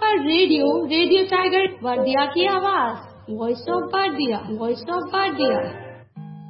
पर radio tiger Vardia की आवाज, वॉइस ऑफ बारदिया।